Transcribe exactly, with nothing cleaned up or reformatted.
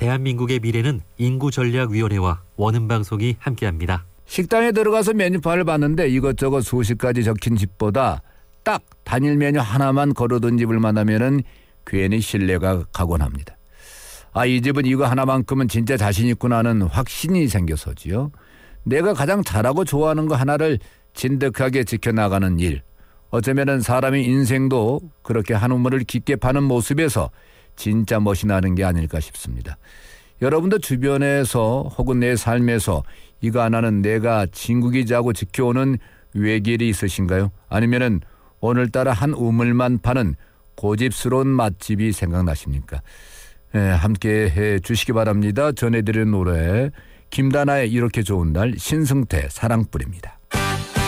대한민국의 미래는 인구전략위원회와 원음방송이 함께합니다. 식당에 들어가서 메뉴판을 봤는데 이것저것 수십 가지 적힌 집보다 딱 단일 메뉴 하나만 걸어둔 집을 만나면은 괜히 신뢰가 가곤 합니다. 아, 이 집은 이거 하나만큼은 진짜 자신 있구나 하는 확신이 생겨서지요. 내가 가장 잘하고 좋아하는 거 하나를 진득하게 지켜나가는 일. 어쩌면은 사람의 인생도 그렇게 한 우물을 깊게 파는 모습에서 진짜 멋이 나는 게 아닐까 싶습니다. 여러분도 주변에서 혹은 내 삶에서 이거 하나는 내가 진국이자고 지켜오는 외길이 있으신가요? 아니면은 오늘따라 한 우물만 파는 고집스러운 맛집이 생각나십니까? 네, 함께 해 주시기 바랍니다. 전해드리는 노래 김다나의 이렇게 좋은 날, 신승태 사랑불입니다.